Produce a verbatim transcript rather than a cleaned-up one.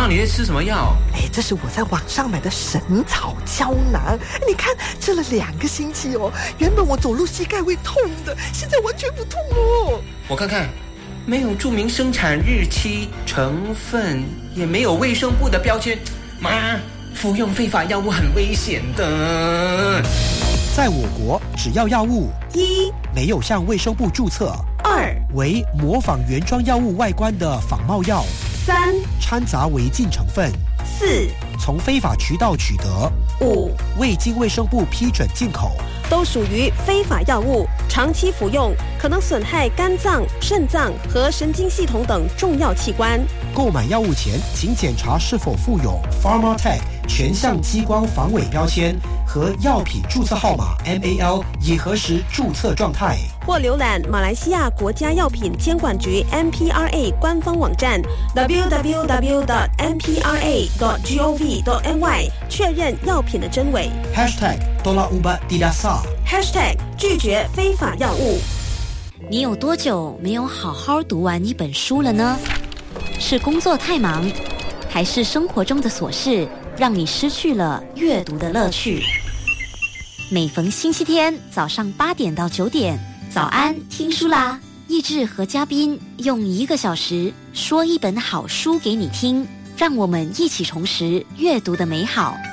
妈，你在吃什么药？ 哎，这是我在网上买的神草胶囊，你看吃了两个星期哦，原本我走路膝盖会痛的，现在完全不痛哦。 我看看，没有注明生产日期、成分，也没有卫生部的标签。妈，服用非法药物很危险的。 在我国，只要药物一没有向卫生部注册， 二为模仿原装药物外观的仿冒药， 三掺杂违禁成分， 四从非法渠道取得， 五未经卫生部批准进口， 都属于非法药物，长期服用可能损害肝脏、肾脏和神经系统等重要器官。 购买药物前，请检查是否附有 Pharmatech 全项激光防伪标签和药品注册号码 M A L， 以核实注册状态。 或浏览马来西亚国家药品监管局 M P R A 官方网站 double-u double-u double-u dot m p r a dot gov dot m y 确认药品的真伪。 Hashtag Tolak Ubat Tidak Sah Hashtag 拒绝非法药物。 你有多久没有好好读完一本书了呢？是工作太忙，还是生活中的琐事让你失去了阅读的乐趣？每逢星期天早上八点到九点，早安听书啦！益智和嘉宾用一个小时说一本好书给你听，让我们一起重拾阅读的美好。